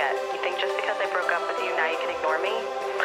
yet. You think just because I broke up with you, now you can ignore me?